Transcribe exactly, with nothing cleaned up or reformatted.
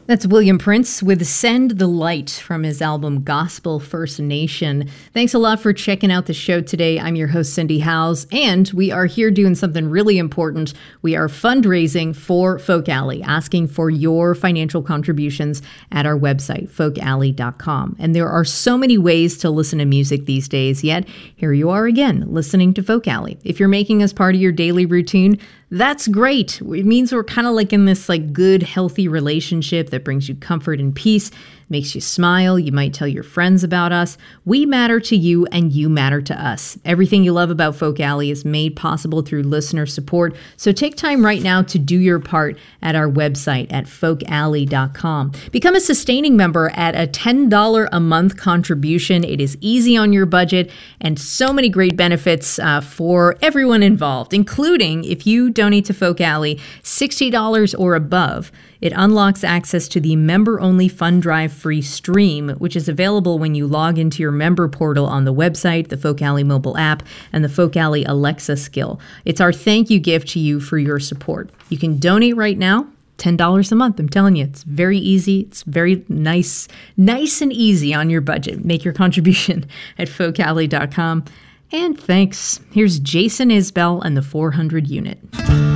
That's William Prince with Send the Light from his album Gospel First Nation. Thanks a lot for checking out the show today. I'm your host, Cindy Howes, and we are here doing something really important. We are fundraising for Folk Alley, asking for your financial contributions at our website, folk alley dot com. And there are so many ways to listen to music these days, yet here you are again, listening to Folk Alley. If you're making us part of your daily routine, that's great. It means we're kind of like in this like good, healthy relationship that brings you comfort and peace, makes you smile. You might tell your friends about us. We matter to you and you matter to us. Everything you love about Folk Alley is made possible through listener support. So take time right now to do your part at our website at folk alley dot com. Become a sustaining member at a ten dollars a month contribution. It is easy on your budget and so many great benefits uh, for everyone involved, including if you donate to Folk Alley sixty dollars or above. It unlocks access to the member-only Fund Drive free stream, which is available when you log into your member portal on the website, the Folk Alley mobile app, and the Folk Alley Alexa skill. It's our thank you gift to you for your support. You can donate right now, ten dollars a month. I'm telling you, it's very easy. It's very nice, nice and easy on your budget. Make your contribution at folk alley dot com. And thanks. Here's Jason Isbell and the four hundred unit.